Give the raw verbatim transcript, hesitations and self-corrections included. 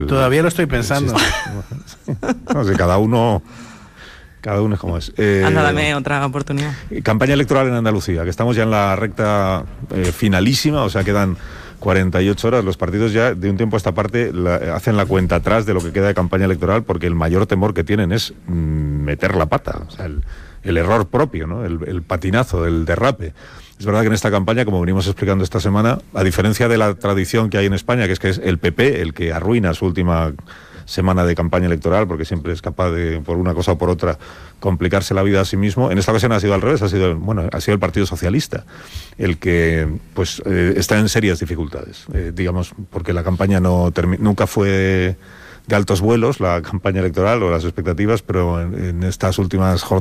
Todavía lo estoy pensando. No sé, cada uno... Cada uno es como es. Eh, Anda, dame otra oportunidad. Campaña electoral en Andalucía, que estamos ya en la recta eh, finalísima, o sea, quedan cuarenta y ocho horas. Los partidos ya de un tiempo a esta parte la, hacen la cuenta atrás de lo que queda de campaña electoral, porque el mayor temor que tienen es mm, meter la pata, o sea, el, el error propio, ¿no? el, el patinazo, el derrape. Es verdad que en esta campaña, como venimos explicando esta semana, a diferencia de la tradición que hay en España, que es que es el P P el que arruina su última semana de campaña electoral, porque siempre es capaz de, por una cosa o por otra, complicarse la vida a sí mismo. En esta ocasión ha sido al revés, ha sido, bueno, ha sido el Partido Socialista el que pues eh, está en serias dificultades, eh, digamos, porque la campaña no termi- nunca fue de altos vuelos, la campaña electoral o las expectativas, pero en, en estas últimas jornadas